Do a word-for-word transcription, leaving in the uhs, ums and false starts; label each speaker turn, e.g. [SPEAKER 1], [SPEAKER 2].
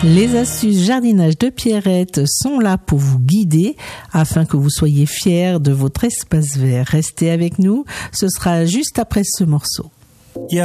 [SPEAKER 1] Les astuces jardinage de Pierrette sont là pour vous guider afin que vous soyez fiers de votre espace vert. Restez avec nous, ce sera juste après ce morceau.